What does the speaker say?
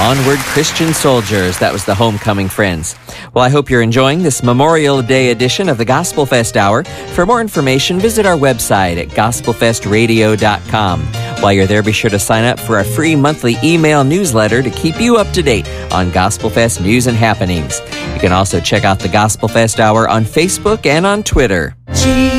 Onward Christian Soldiers. That was the Homecoming Friends. Well, I hope you're enjoying this Memorial Day edition of the Gospel Fest Hour. For more information, visit our website at gospelfestradio.com. While you're there, be sure to sign up for a free monthly email newsletter to keep you up to date on Gospel Fest news and happenings. You can also check out the Gospel Fest Hour on Facebook and on Twitter.